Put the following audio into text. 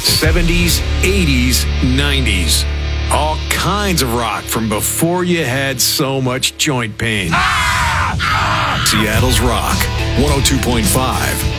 70s, 80s, 90s. All kinds of rock from before you had so much joint pain. Seattle's Rock, 102.5